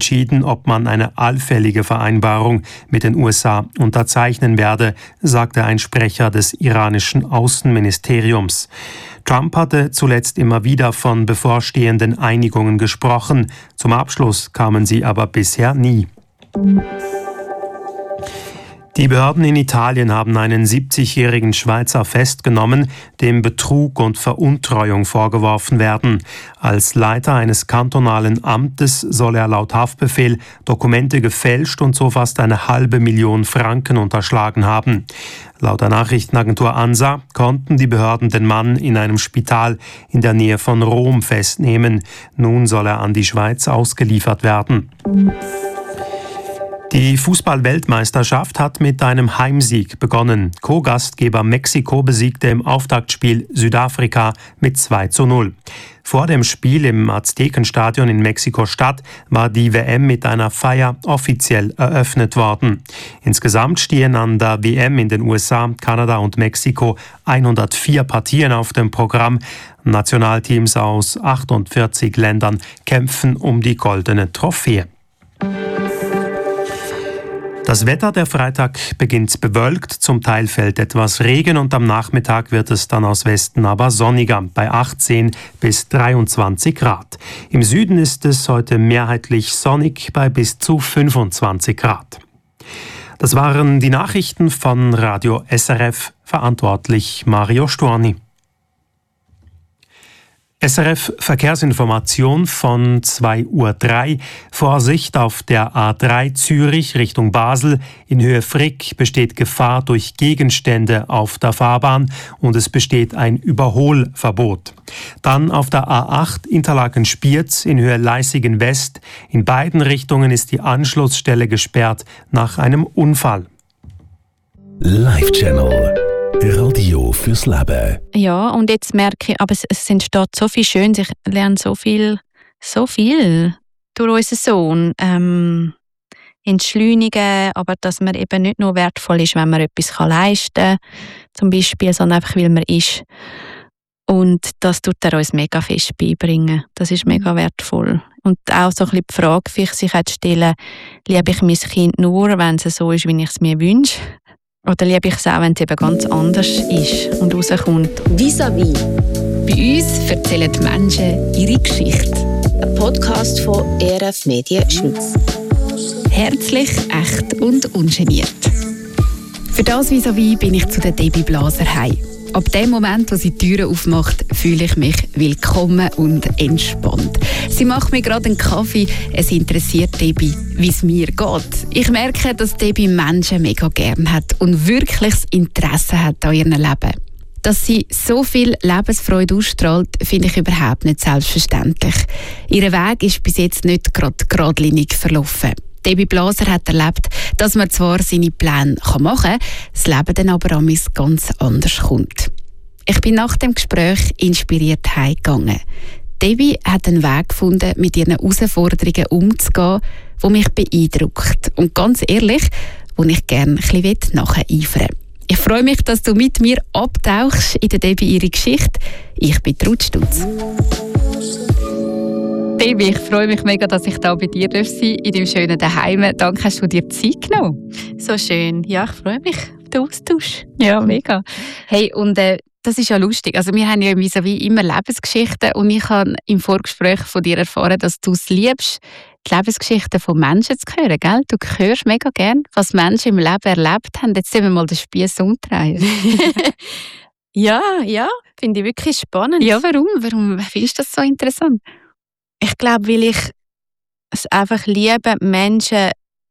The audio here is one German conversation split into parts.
entschieden, ob man eine allfällige Vereinbarung mit den USA unterzeichnen werde, sagte ein Sprecher des iranischen Außenministeriums. Trump hatte zuletzt immer wieder von bevorstehenden Einigungen gesprochen. Zum Abschluss kamen sie aber bisher nie. Die Behörden in Italien haben einen 70-jährigen Schweizer festgenommen, dem Betrug und Veruntreuung vorgeworfen werden. Als Leiter eines kantonalen Amtes soll er laut Haftbefehl Dokumente gefälscht und so fast 500.000 Franken unterschlagen haben. Laut der Nachrichtenagentur ANSA konnten die Behörden den Mann in einem Spital in der Nähe von Rom festnehmen. Nun soll er an die Schweiz ausgeliefert werden. Die Fußball-Weltmeisterschaft hat mit einem Heimsieg begonnen. Co-Gastgeber Mexiko besiegte im Auftaktspiel Südafrika mit 2:0. Vor dem Spiel im Aztekenstadion in Mexiko-Stadt war die WM mit einer Feier offiziell eröffnet worden. Insgesamt stehen an der WM in den USA, Kanada und Mexiko 104 Partien auf dem Programm. Nationalteams aus 48 Ländern kämpfen um die goldene Trophäe. Das Wetter der Freitag beginnt bewölkt, zum Teil fällt etwas Regen und am Nachmittag wird es dann aus Westen aber sonniger, bei 18 bis 23 Grad. Im Süden ist es heute mehrheitlich sonnig bei bis zu 25 Grad. Das waren die Nachrichten von Radio SRF, verantwortlich Mario Storni. SRF Verkehrsinformation von 2:03 Uhr. Vorsicht auf der A3 Zürich Richtung Basel. In Höhe Frick besteht Gefahr durch Gegenstände auf der Fahrbahn und es besteht ein Überholverbot. Dann auf der A8 Interlaken-Spiez in Höhe Leissigen West. In beiden Richtungen ist die Anschlussstelle gesperrt nach einem Unfall. Live Channel. Radio fürs Leben. Ja, und jetzt merke ich, aber es entsteht so viel Schönes. Ich lerne so viel durch unseren Sohn. Entschleunigen, aber dass man eben nicht nur wertvoll ist, wenn man etwas leisten kann, zum Beispiel, sondern einfach, weil man ist. Und das tut er uns mega fest beibringen. Das ist mega wertvoll. Und auch so ein bisschen die Frage für sich zu stellen, liebe ich mein Kind nur, wenn es so ist, wie ich es mir wünsche? Oder liebe ich es auch, wenn es eben ganz anders ist und rauskommt? Vis-à-vis. Bei uns erzählen die Menschen ihre Geschichte. Ein Podcast von ERF Medien Schweiz. Herzlich, echt und ungeniert. Für das Vis-à-vis bin ich zu der Debbie Blaser heim. Ab dem Moment, wo sie die Türen aufmacht, fühle ich mich willkommen und entspannt. Sie macht mir gerade einen Kaffee. Es interessiert Debbie, wie es mir geht. Ich merke, dass Debbie Menschen mega gern hat und wirkliches Interesse hat an ihrem Leben. Dass sie so viel Lebensfreude ausstrahlt, finde ich überhaupt nicht selbstverständlich. Ihr Weg ist bis jetzt nicht gerade geradlinig verlaufen. Debbie Blaser hat erlebt, dass man zwar seine Pläne machen kann, das Leben dann aber manchmal ganz anders kommt. Ich bin nach dem Gespräch inspiriert heimgegangen. Debbie hat einen Weg gefunden, mit ihren Herausforderungen umzugehen, der mich beeindruckt. Und ganz ehrlich, wo ich gerne ein bisschen nacheifern will. Ich freue mich, dass du mit mir abtauchst in der Debbie ihre Geschichte. Ich bin Ruth Stutz. Debbie, ich freue mich mega, dass ich da bei dir sein darf, in deinem schönen Daheim. Danke, hast du dir Zeit genommen. So schön. Ja, ich freue mich auf den Austausch. Ja, mega. Hey, und das ist ja lustig. Also wir haben ja vis-à-vis immer Lebensgeschichten und ich habe im Vorgespräch von dir erfahren, dass du es liebst, die Lebensgeschichten von Menschen zu hören, gell? Du hörst mega gern, was Menschen im Leben erlebt haben. Jetzt sehen wir mal den Spiess umdrehen. Ja, finde ich wirklich spannend. Ja, warum? Warum findest du das so interessant? Ich glaube, weil ich es einfach liebe, Menschen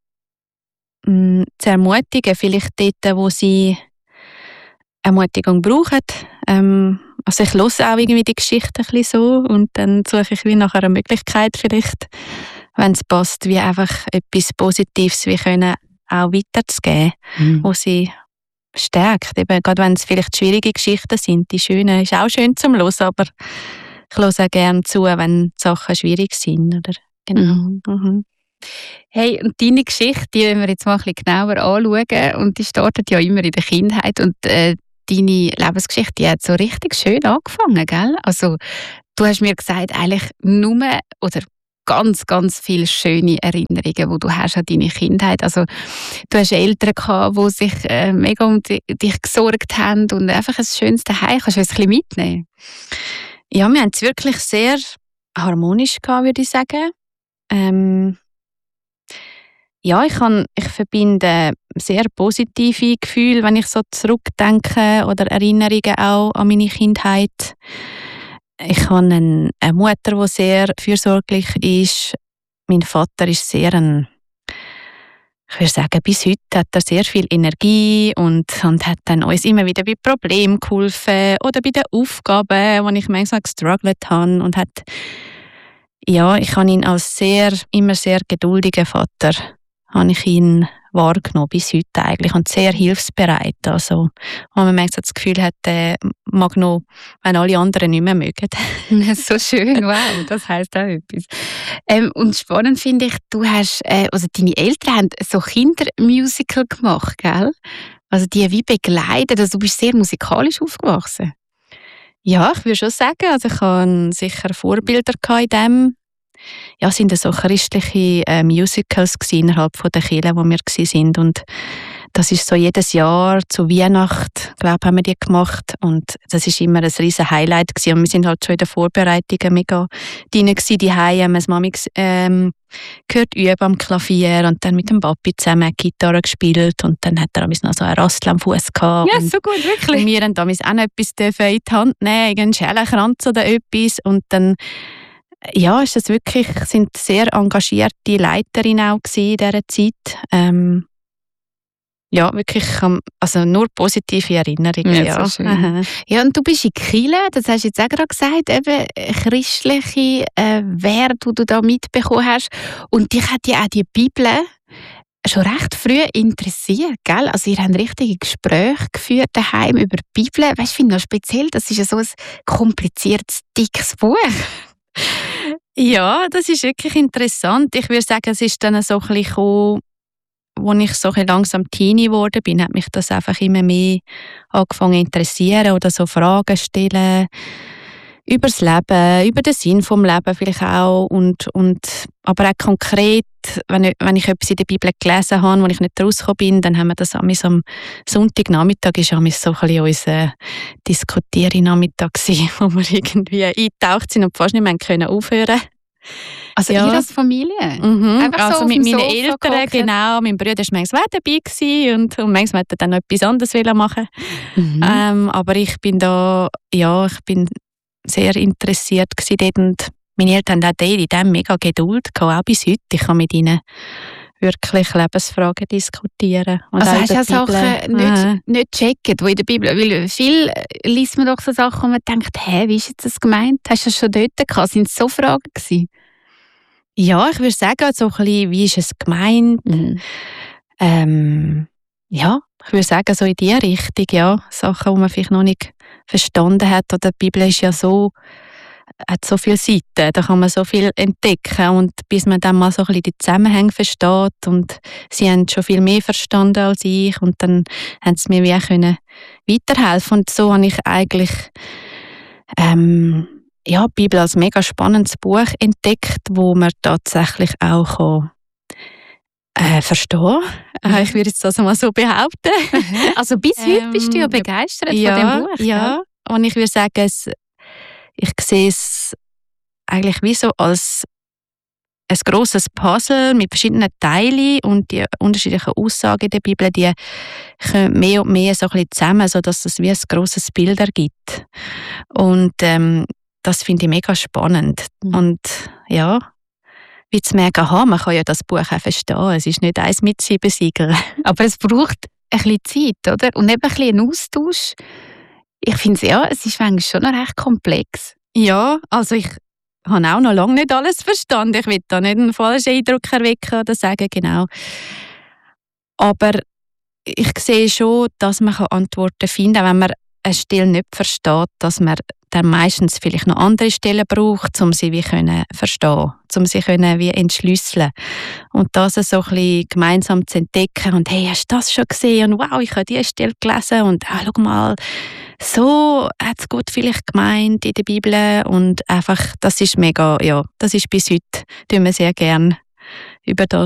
zu ermutigen, vielleicht dort, wo sie Ermutigung brauchen. Also ich höre auch irgendwie die Geschichte ein bisschen so und dann suche ich wie nach einer Möglichkeit vielleicht, wenn es passt, wie einfach etwas Positives wie können auch weiterzugeben, wo sie stärkt. Eben, gerade wenn es vielleicht schwierige Geschichten sind, die schönen ist auch schön zum Hören, aber ich höre auch gerne zu, wenn die Sachen schwierig sind. Oder? Genau. Mhm. Hey, und deine Geschichte, die wollen wir jetzt mal ein bisschen genauer anschauen. Und die startet ja immer in der Kindheit. Und deine Lebensgeschichte, die hat so richtig schön angefangen, gell? Also, du hast mir gesagt, eigentlich nur, oder ganz, ganz viele schöne Erinnerungen, die du hast an deine Kindheit. Also du hast Eltern gehabt, die sich mega um dich gesorgt haben und einfach ein schönes Zuhause. Kannst du uns ein bisschen mitnehmen? Ja, wir haben es wirklich sehr harmonisch gehabt, würde ich sagen. Ja, ich verbinde sehr positive Gefühle, wenn ich so zurückdenke oder Erinnerungen auch an meine Kindheit. Ich habe eine Mutter, die sehr fürsorglich ist. Mein Vater ist sehr ich würde sagen, bis heute hat er sehr viel Energie und hat dann uns immer wieder bei Problemen geholfen oder bei den Aufgaben, wo ich manchmal gestruggelt habe und ich habe ihn als immer sehr geduldigen Vater habe ich ihn wahrgenommen, bis heute eigentlich, und sehr hilfsbereit. Also, wo man manchmal das Gefühl hat, mag noch, wenn alle anderen nicht mehr mögen. So schön, wow, das heisst auch etwas. Und spannend finde ich, du hast, also deine Eltern haben so Kindermusical gemacht, gell? Also die wie begleitet, also du bist sehr musikalisch aufgewachsen. Ja, ich würde schon sagen, also ich hatte sicher Vorbilder in dem. Ja, es waren so christliche Musicals innerhalb der Kirche, wo wir waren. Und das ist so jedes Jahr zu Weihnachten, glaube haben wir die gemacht. Und das ist immer ein riesen Highlight gewesen. Und wir sind halt schon in den Vorbereitungen mega drin gewesen, die haben meine Mami gehört üben am Klavier und dann mit dem Papi zusammen Gitarre gespielt. Und dann hat er noch so einen Rassel am Fuß gehabt. Ja, so gut, wirklich. Und wir haben damals auch noch etwas in die Hand nehmen, einen Schellenkranz oder etwas. Und dann ist das wirklich, sind sehr engagierte Leiterinnen auch in dieser Zeit. Ja, wirklich, also nur positive Erinnerungen. Ja, so schön. Ja, und du bist in Kirche, das hast du jetzt auch gerade gesagt, eben christliche Werte, die du da mitbekommen hast. Und dich hat ja auch die Bibel schon recht früh interessiert, gell? Also ihr habt richtige Gespräche geführt daheim über die Bibel. Weißt du, ich finde noch speziell, das ist ja so ein kompliziertes, dickes Buch. Ja, das ist wirklich interessant. Ich würde sagen, es ist dann so ein bisschen gekommen, als ich so ein langsam Teenie geworden bin, hat mich das einfach immer mehr angefangen zu interessieren oder so Fragen stellen über das Leben, über den Sinn vom Leben vielleicht auch aber auch konkret, wenn ich etwas in der Bibel gelesen habe, wo ich nicht rausgekommen bin, dann haben wir das am Sonntagnachmittag ist so ein bisschen unser Diskutieren-Nachmittag gewesen, wo wir irgendwie eingetaucht sind und fast nicht mehr aufhören können. Also ihr als Familie? Einfach also so mit meinen Sofa Eltern, gehockt. genau. Mein Bruder war manchmal auch dabei und manchmal wollte er dann noch etwas anderes machen. Aber ich bin sehr interessiert dort und meine Eltern hatten auch in dem mega Geduld gehabt, auch bis heute. Ich kann mit ihnen wirklich Lebensfragen diskutieren. Und also auch hast du auch Sachen nicht gecheckt, die in der Bibel, weil viel liest man doch so Sachen, wo man denkt, wie ist jetzt das gemeint? Hast du das schon dort gehabt? Sind es so Fragen gewesen? Ja, ich würde sagen, so ein bisschen, wie ist es gemeint? Ja, ich würde sagen, so in die Richtung, ja. Sachen, die man vielleicht noch nicht verstanden hat. Oder die Bibel ist ja hat so viele Seiten, da kann man so viel entdecken. Und bis man dann mal so ein bisschen die Zusammenhänge versteht. Und sie haben schon viel mehr verstanden als ich. Und dann haben sie mir wie auch weiterhelfen. Und so habe ich eigentlich die Bibel als mega spannendes Buch entdeckt, wo man tatsächlich auch verstehen kann. Ich würde jetzt das mal so behaupten. Also bis heute bist du ja begeistert von dem Buch. Ja, und ich würde sagen, ich sehe es eigentlich wie so als ein grosses Puzzle mit verschiedenen Teilen und die unterschiedlichen Aussagen in der Bibel, die kommen mehr und mehr so ein bisschen zusammen, sodass es wie ein grosses Bild ergibt. Und das finde ich mega spannend. Und ja, wie zu merken, man kann ja das Buch auch verstehen. Es ist nicht 1 mit 7 Siegeln. Aber es braucht ein bisschen Zeit, oder? Und eben ein bisschen einen Austausch. Ich finde es ist manchmal schon noch recht komplex. Ja, also ich habe auch noch lange nicht alles verstanden. Ich will da nicht einen falschen Eindruck erwecken oder sagen, genau. Aber ich sehe schon, dass man Antworten finden kann, wenn man eine Stelle nicht versteht, dass man dann meistens vielleicht noch andere Stellen braucht, um sie wie können verstehen, um sie können wie entschlüsseln und das so ein bisschen gemeinsam zu entdecken und hey, hast du das schon gesehen und wow, ich habe diese Stelle gelesen und schau mal, so hat es Gott vielleicht gemeint in der Bibel und einfach, das ist mega, ja, das ist bis heute, tun wir sehr gerne über das